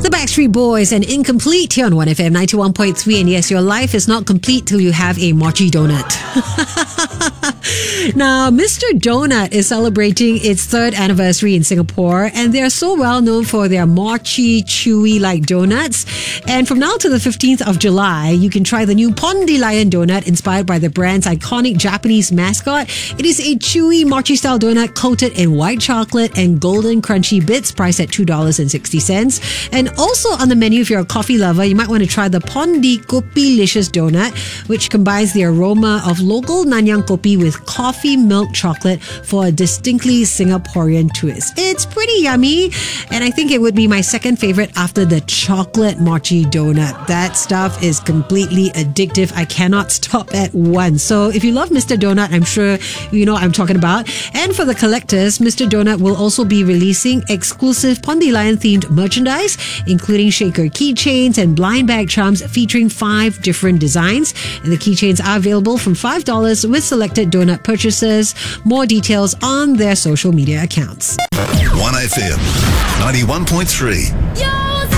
The Backstreet Boys and Incomplete here on 1FM 91.3. And yes, your life is not complete till you have a mochi donut. Now, Mr. Donut is celebrating its third anniversary in Singapore, and they are so well known for their mochi chewy-like donuts. And from now to the 15th of July, you can try the new Pondy Lion donut inspired by the brand's iconic Japanese mascot. It is a chewy mochi-style donut coated in white chocolate and golden crunchy bits, priced at $2.60. And also on the menu, if you're a coffee lover, you might want to try the Pondy Kopi-licious donut, which combines the aroma of local Nanyang Kopi with coffee milk chocolate for a distinctly Singaporean twist. It's pretty yummy, and I think it would be my second favorite after the chocolate mochi donut. That stuff is completely addictive. I cannot stop at once. So if you love Mr. Donut, I'm sure you know what I'm talking about. And for the collectors, Mr. Donut will also be releasing exclusive Pondy Lion themed merchandise, including shaker keychains and blind bag charms featuring 5 different designs. And the keychains are available from $5 with selected donut purchases. More details on their social media accounts. 1FM 91.3.